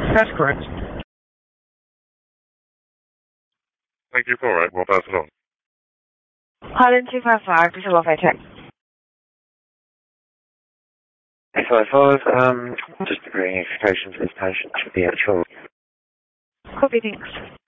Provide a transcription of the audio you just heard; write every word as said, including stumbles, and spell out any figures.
That's correct. Thank you. All right, we'll pass it on. Highland two five five, this is Welfare Check. two five five, um, just bringing information for this patient to the actual. Copy, thanks.